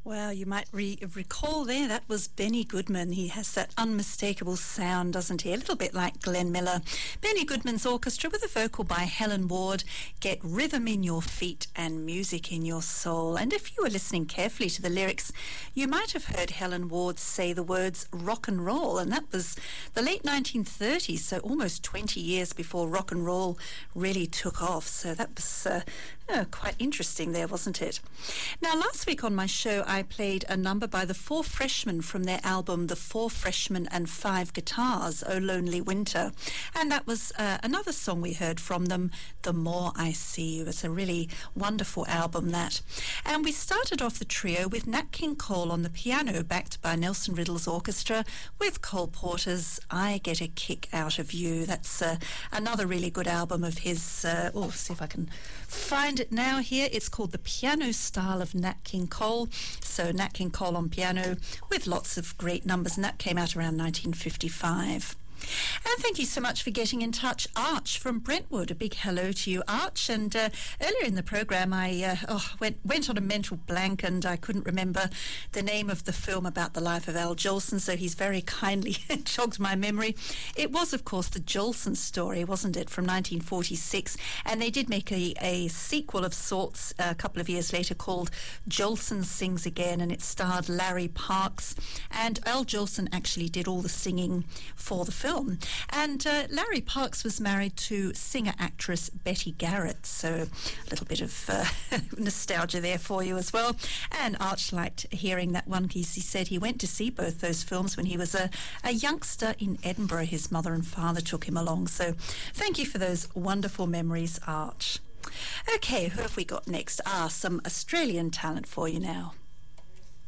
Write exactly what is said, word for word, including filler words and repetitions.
Well, you might re- recall there, that was Benny Goodman. He has that unmistakable sound, doesn't he? A little bit like Glenn Miller. Benny Goodman's orchestra with a vocal by Helen Ward. Get rhythm in your feet and music in your soul. And if you were listening carefully to the lyrics, you might have heard Helen Ward say the words rock and roll. And that was the late nineteen thirties, so almost twenty years before rock and roll really took off. So that was uh, oh, quite interesting there, wasn't it? Now, last week on my show, I played a number by the Four Freshmen from their album The Four Freshmen and Five Guitars, O Lonely Winter. And that was uh, another song we heard from them, The More I See You. It's a really wonderful album, that. And we started off the trio with Nat King Cole on the piano, backed by Nelson Riddle's orchestra, with Cole Porter's I Get a Kick Out of You. That's uh, another really good album of his. Uh, oh, see if I can find it now here. It's called The Piano Style of Nat King Cole. So Nat King Cole on piano with lots of great numbers, and that came out around nineteen fifty-five. And thank you so much for getting in touch. Arch from Brentwood, a big hello to you, Arch. And uh, earlier in the programme, I uh, oh, went, went on a mental blank, and I couldn't remember the name of the film about the life of Al Jolson, so he's very kindly jogged my memory. It was, of course, the Jolson story, wasn't it, from nineteen forty-six, and they did make a, a sequel of sorts a couple of years later called Jolson Sings Again, and it starred Larry Parks, and Al Jolson actually did all the singing for the film. And uh, Larry Parks was married to singer-actress Betty Garrett, so a little bit of uh, nostalgia there for you as well. And Arch liked hearing that one piece. He said he went to see both those films when he was a, a youngster in Edinburgh. His mother and father took him along. So thank you for those wonderful memories, Arch. Okay, who have we got next? Ah, some Australian talent for you now.